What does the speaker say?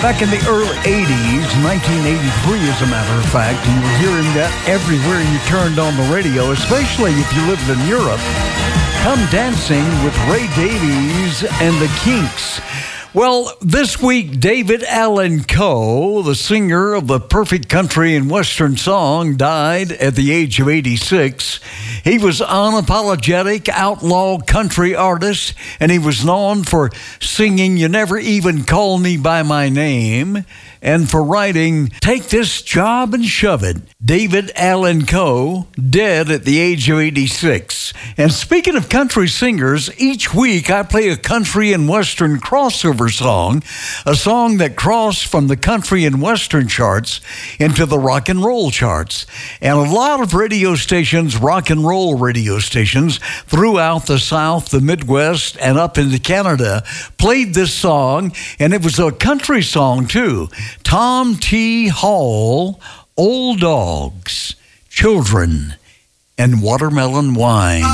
Back in the early 80s, 1983 as a matter of fact, and you were hearing that everywhere you turned on the radio, especially if you lived in Europe. Come Dancing with Ray Davies and the Kinks. Well, this week, David Allan Coe, the singer of the perfect country and western song, died at the age of 86. He was an unapologetic outlaw country artist, and he was known for singing You Never Even Call Me By My Name, and for writing Take This Job and Shove It. David Allan Coe, dead at the age of 86. And speaking of country singers, each week I play a country and western crossover song, a song that crossed from the country and western charts into the rock and roll charts. And a lot of radio stations, rock and roll radio stations throughout the South, the Midwest, and up into Canada played this song, and it was a country song too. Tom T. Hall, Old Dogs, Children, and Watermelon Wine.